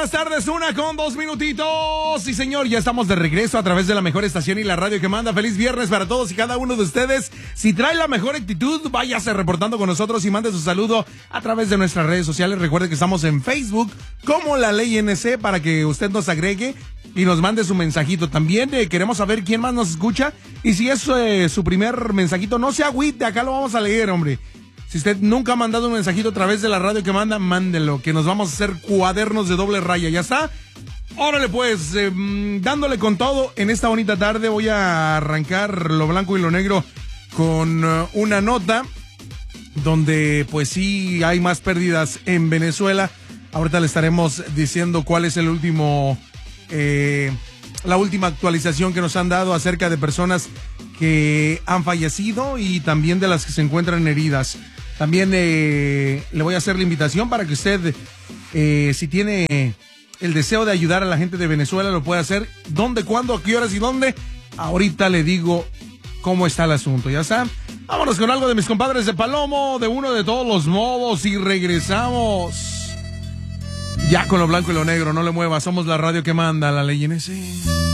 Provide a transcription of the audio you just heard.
buenas tardes, 1:02. Sí, señor, ya estamos de regreso a través de la mejor estación y la radio que manda. Feliz viernes para todos y cada uno de ustedes. Si trae la mejor actitud, váyase reportando con nosotros y mande su saludo a través de nuestras redes sociales. Recuerde que estamos en Facebook como La Ley NC para que usted nos agregue y nos mande su mensajito. También queremos saber quién más nos escucha. Y si es su primer mensajito, no se agüite, acá lo vamos a leer, hombre. Si usted nunca ha mandado un mensajito a través de la radio que manda, mándelo, que nos vamos a hacer cuadernos de doble raya. ¿Ya está? Órale pues, dándole con todo en esta bonita tarde. Voy a arrancar lo blanco y lo negro con una nota donde pues sí hay más pérdidas en Venezuela. Ahorita le estaremos diciendo cuál es el último, la última actualización que nos han dado acerca de personas que han fallecido y también de las que se encuentran heridas. También le voy a hacer la invitación para que usted, si tiene el deseo de ayudar a la gente de Venezuela, lo puede hacer. ¿Dónde, cuándo, a qué horas y dónde? Ahorita le digo cómo está el asunto, ¿ya está? Vámonos con algo de mis compadres de Palomo, de uno de todos los modos, y regresamos. Ya con lo blanco y lo negro, no le mueva, somos la radio que manda, La Ley NC.